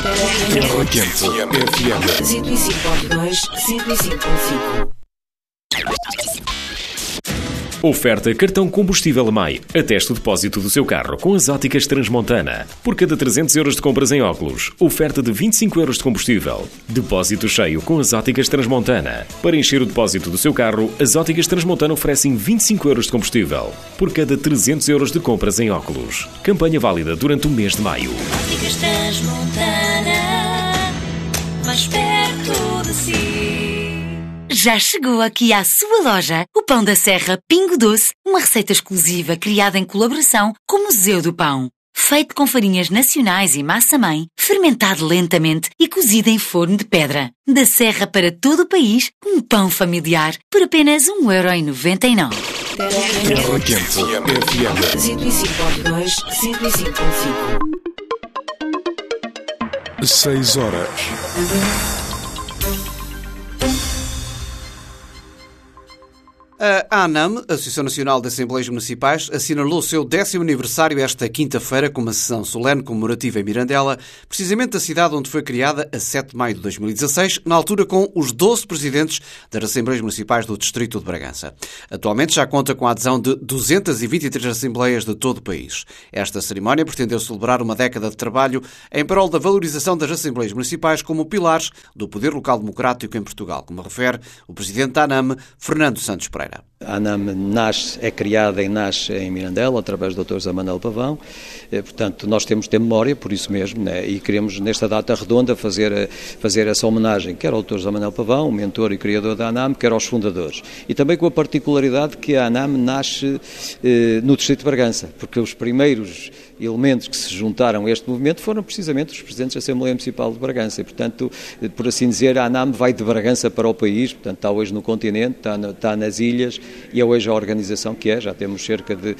Terra Quente FM 105.2, 105.5. Oferta cartão combustível MAI. Ateste o depósito do seu carro com as óticas Transmontana. Por cada 300 euros de compras em óculos, oferta de 25 euros de combustível. Depósito cheio com as óticas Transmontana. Para encher o depósito do seu carro, as óticas Transmontana oferecem 25 euros de combustível. Por cada 300 euros de compras em óculos. Campanha válida durante o mês de maio. Óticas Transmontana, mais perto de si. Já chegou aqui à sua loja o Pão da Serra Pingo Doce, uma receita exclusiva criada em colaboração com o Museu do Pão. Feito com farinhas nacionais e massa-mãe, fermentado lentamente e cozido em forno de pedra. Da Serra para todo o país, um pão familiar por apenas 1,99€. Terra Quente FM 105.2, 105.5. 6 horas. A ANAM, Associação Nacional de Assembleias Municipais, assinalou o seu 10º aniversário esta quinta-feira com uma sessão solene comemorativa em Mirandela, precisamente da cidade onde foi criada a 7 de maio de 2016, na altura com os 12 presidentes das Assembleias Municipais do Distrito de Bragança. Atualmente já conta com a adesão de 223 assembleias de todo o país. Esta cerimónia pretendeu celebrar uma década de trabalho em prol da valorização das Assembleias Municipais como pilares do poder local democrático em Portugal, como refere o presidente da ANAM, Fernando Santos Pereira. A ANAM é criada e nasce em Mirandela, através do Dr. José Manuel Pavão. Portanto, nós temos de ter memória, por isso mesmo, né? E queremos, nesta data redonda, fazer essa homenagem, quer ao Dr. José Manuel Pavão, o mentor e criador da ANAM, quer aos fundadores. E também com a particularidade que a ANAM nasce no Distrito de Bragança, porque os primeiros elementos que se juntaram a este movimento foram precisamente os presidentes da Assembleia Municipal de Bragança. E, portanto, por assim dizer, a ANAM vai de Bragança para o país, portanto, está hoje no continente, está nas ilhas, e é hoje a organização que é. Já temos cerca de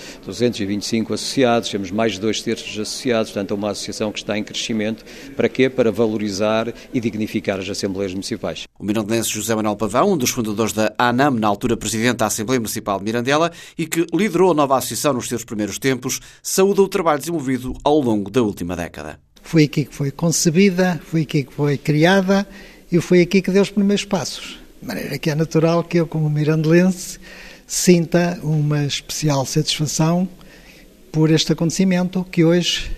225 associados, temos mais de 2/3 associados, portanto, é uma associação que está em crescimento. Para quê? Para valorizar e dignificar as Assembleias Municipais. O mirandense José Manuel Pavão, um dos fundadores da ANAM, na altura presidente da Assembleia Municipal de Mirandela e que liderou a nova associação nos seus primeiros tempos, saúda o trabalho desenvolvido ao longo da última década. Foi aqui que foi concebida, foi aqui que foi criada e foi aqui que deu os primeiros passos. De maneira que é natural que eu, como mirandelense, sinta uma especial satisfação por este acontecimento que hoje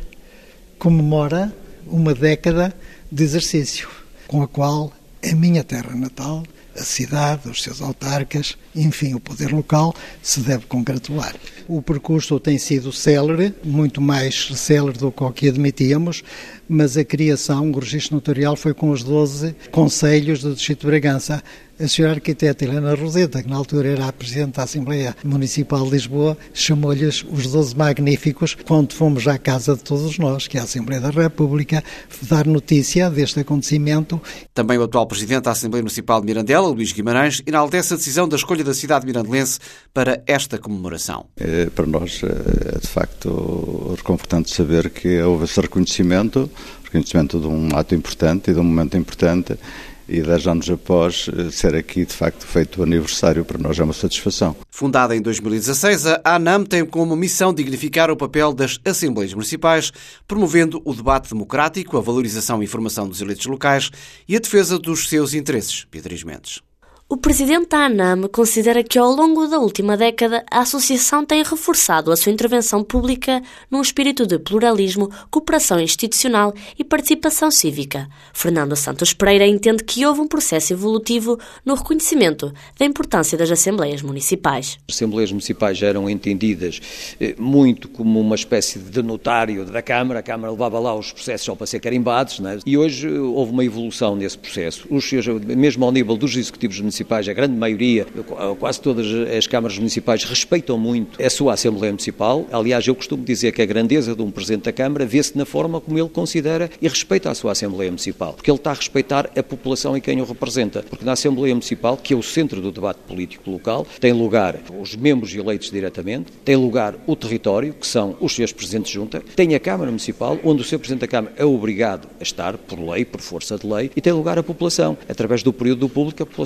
comemora uma década de exercício, com a qual a minha terra natal, a cidade, os seus autarcas, enfim, o poder local, se deve congratular. O percurso tem sido célere, muito mais célere do que o que admitíamos, mas a criação, o registro notarial foi com os 12 concelhos do Distrito de Bragança. A senhora arquiteta Helena Roseta, que na altura era a Presidente da Assembleia Municipal de Lisboa, chamou-lhes os 12 magníficos, quando fomos à casa de todos nós, que é a Assembleia da República, dar notícia deste acontecimento. Também o atual Presidente da Assembleia Municipal de Mirandela, Luís Guimarães, enaltece a decisão da escolha da cidade mirandelense para esta comemoração. Para nós é de facto reconfortante saber que houve esse reconhecimento de um ato importante e de um momento importante. E 10 anos após ser aqui, de facto, feito o aniversário, para nós é uma satisfação. Fundada em 2016, a ANAM tem como missão dignificar o papel das Assembleias Municipais, promovendo o debate democrático, a valorização e formação dos eleitos locais e a defesa dos seus interesses. Beatriz Mendes. O presidente da ANAM considera que ao longo da última década a associação tem reforçado a sua intervenção pública num espírito de pluralismo, cooperação institucional e participação cívica. Fernando Santos Pereira entende que houve um processo evolutivo no reconhecimento da importância das Assembleias Municipais. As Assembleias Municipais eram entendidas muito como uma espécie de notário da Câmara. A Câmara levava lá os processos só para ser carimbados, não é? E hoje houve uma evolução nesse processo. Mesmo ao nível dos executivos municipais, a grande maioria, quase todas as câmaras municipais respeitam muito a sua Assembleia Municipal. Aliás, eu costumo dizer que a grandeza de um Presidente da Câmara vê-se na forma como ele considera e respeita a sua Assembleia Municipal, porque ele está a respeitar a população e quem o representa. Porque na Assembleia Municipal, que é o centro do debate político local, tem lugar os membros eleitos diretamente, tem lugar o território, que são os seus Presidentes de Junta, tem a Câmara Municipal, onde o seu Presidente da Câmara é obrigado a estar, por lei, por força de lei, e tem lugar a população. Através do período do público, a população também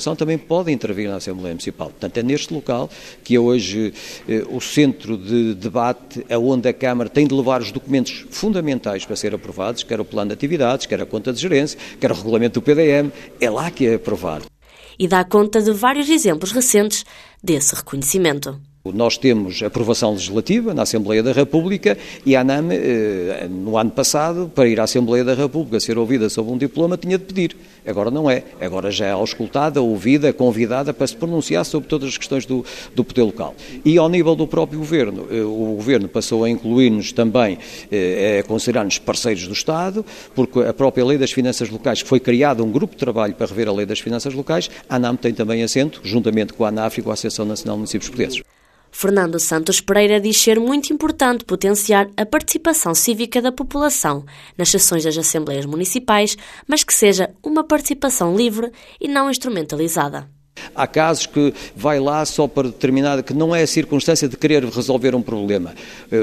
pode intervir na Assembleia Municipal. Portanto, é neste local que é hoje o centro de debate, onde a Câmara tem de levar os documentos fundamentais para ser aprovados, quer o plano de atividades, quer a conta de gerência, quer o regulamento do PDM, é lá que é aprovado. E dá conta de vários exemplos recentes desse reconhecimento. Nós temos aprovação legislativa na Assembleia da República e a ANAM, no ano passado, para ir à Assembleia da República ser ouvida sobre um diploma, tinha de pedir. Agora não é. Agora já é auscultada, ouvida, convidada para se pronunciar sobre todas as questões do poder local. E ao nível do próprio Governo, o Governo passou a incluir-nos também, a considerar-nos parceiros do Estado, porque a própria Lei das Finanças Locais, que foi criada um grupo de trabalho para rever a Lei das Finanças Locais, a ANAM tem também assento, juntamente com a ANAF e com a Associação Nacional de Municípios Portugueses. Fernando Santos Pereira diz ser muito importante potenciar a participação cívica da população nas sessões das Assembleias Municipais, mas que seja uma participação livre e não instrumentalizada. Há casos que vai lá só para determinada, que não é a circunstância de querer resolver um problema.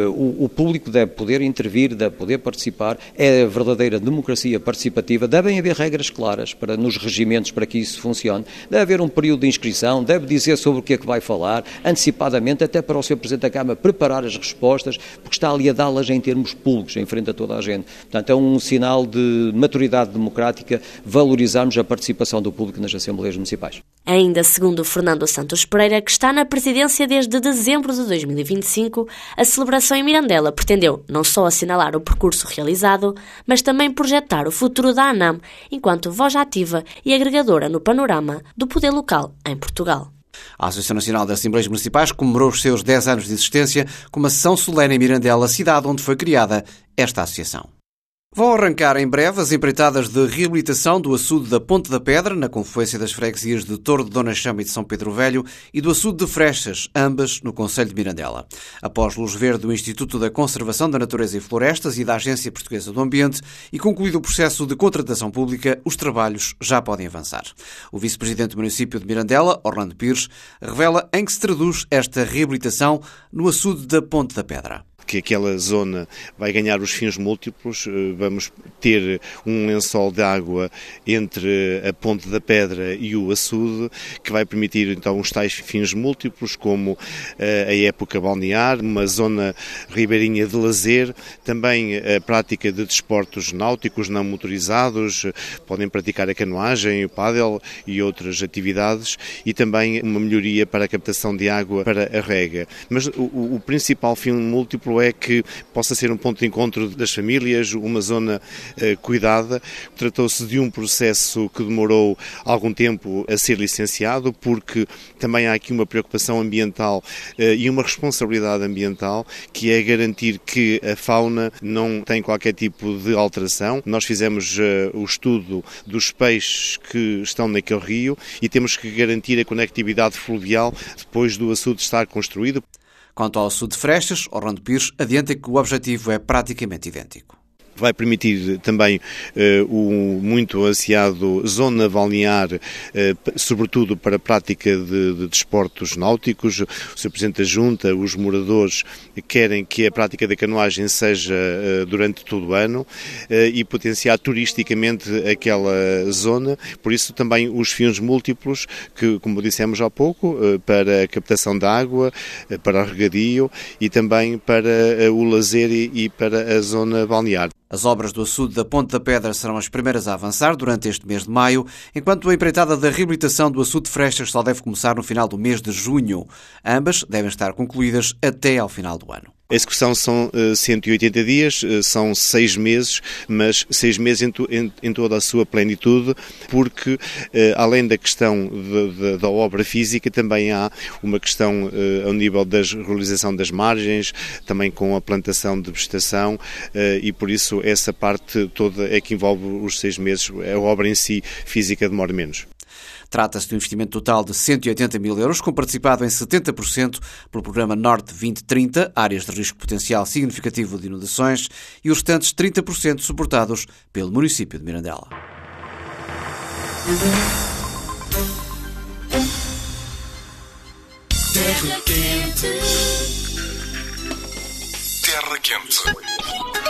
O público deve poder intervir, deve poder participar, é a verdadeira democracia participativa. Devem haver regras claras nos regimentos para que isso funcione. Deve haver um período de inscrição, deve dizer sobre o que é que vai falar, antecipadamente, até para o Sr. Presidente da Câmara preparar as respostas, porque está ali a dá-las em termos públicos, em frente a toda a gente. Portanto, é um sinal de maturidade democrática valorizarmos a participação do público nas Assembleias Municipais. Ainda segundo Fernando Santos Pereira, que está na presidência desde dezembro de 2025, a celebração em Mirandela pretendeu não só assinalar o percurso realizado, mas também projetar o futuro da ANAM enquanto voz ativa e agregadora no panorama do poder local em Portugal. A Associação Nacional de Assembleias Municipais comemorou os seus 10 anos de existência com uma sessão solene em Mirandela, cidade onde foi criada esta associação. Vão arrancar em breve as empreitadas de reabilitação do açude da Ponte da Pedra, na confluência das freguesias de Torre de Dona Chama e de São Pedro Velho, e do açude de Frechas, ambas no concelho de Mirandela. Após luz verde do Instituto da Conservação da Natureza e Florestas e da Agência Portuguesa do Ambiente e concluído o processo de contratação pública, os trabalhos já podem avançar. O vice-presidente do município de Mirandela, Orlando Pires, revela em que se traduz esta reabilitação no açude da Ponte da Pedra. Que aquela zona vai ganhar os fins múltiplos, vamos ter um lençol de água entre a Ponte da Pedra e o açude, que vai permitir então os tais fins múltiplos, como a época balnear, uma zona ribeirinha de lazer, também a prática de desportos náuticos não motorizados, podem praticar a canoagem, o pádel e outras atividades, e também uma melhoria para a captação de água para a rega. Mas o principal fim múltiplo é que possa ser um ponto de encontro das famílias, uma zona cuidada. Tratou-se de um processo que demorou algum tempo a ser licenciado, porque também há aqui uma preocupação ambiental e uma responsabilidade ambiental, que é garantir que a fauna não tem qualquer tipo de alteração. Nós fizemos o estudo dos peixes que estão naquele rio e temos que garantir a conectividade fluvial depois do açude estar construído. Quanto ao açude de Frechas, Orlando Pires adianta que o objetivo é praticamente idêntico. Vai permitir também o muito ansiado zona balnear, sobretudo para a prática de desportos náuticos. O Sr. Presidente da Junta, os moradores querem que a prática da canoagem seja durante todo o ano e potenciar turisticamente aquela zona. Por isso também os fins múltiplos, que, como dissemos há pouco, para a captação de água, para o regadio e também para o lazer e para a zona balnear. As obras do açude da Ponte da Pedra serão as primeiras a avançar durante este mês de maio, enquanto a empreitada da reabilitação do açude de Frechas só deve começar no final do mês de junho. Ambas devem estar concluídas até ao final do ano. A execução são 180 dias, são 6 meses, mas 6 meses em toda a sua plenitude, porque além da questão da obra física, também há uma questão ao nível da realização das margens, também com a plantação de vegetação, e por isso essa parte toda é que envolve os 6 meses. A obra em si, física, demora menos. Trata-se de um investimento total de 180 mil euros, com participado em 70% pelo programa Norte 2030, áreas de risco potencial significativo de inundações, e os restantes 30% suportados pelo município de Mirandela. Terra quente. Terra quente.